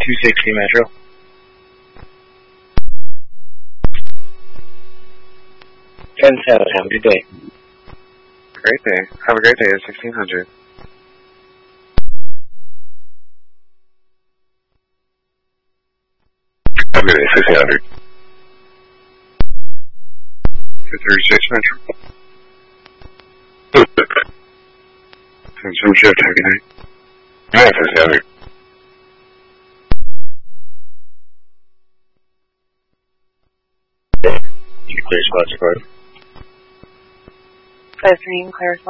260 Metro. Ten seven. Have a good day. Great day. Have a great day at 1600. Have a good day, 1600. 236 Metro. Some shift. Have a good night. Good night, 1600. You clear spots, Clark. 5-3 and clear